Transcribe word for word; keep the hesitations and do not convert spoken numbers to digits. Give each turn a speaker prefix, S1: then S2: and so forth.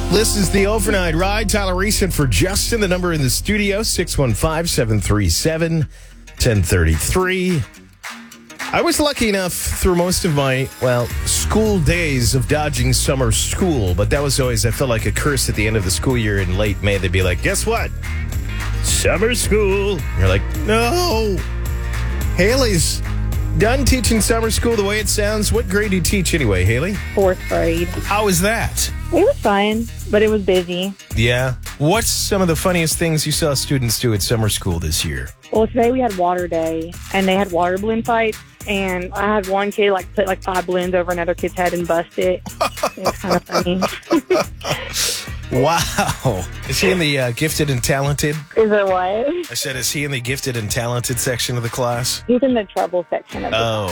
S1: This is the overnight ride. Tyler Reese in for Justin. The number in the studio, six one five, seven three seven, one zero three three. I was lucky enough through most of my, well, school days of dodging summer school, but that was always, I felt like a curse at the end of the school year in late May. They'd be like, guess what? Summer school. And you're like, no. Haley's done teaching summer school the way it sounds. What grade do you teach anyway, Haley?
S2: Fourth grade.
S1: How is that?
S2: It was fun, but it was busy.
S1: Yeah. What's some of the funniest things you saw students do at summer school this year?
S2: Well, today we had water day, and they had water balloon fights, and I had one kid like put like five balloons over another kid's head and bust it. It was kind of funny.
S1: Wow. Is he in the uh, gifted and talented?
S2: Is there what?
S1: I said, is he in the gifted and talented section of the class?
S2: He's in the trouble section of the
S1: Oh.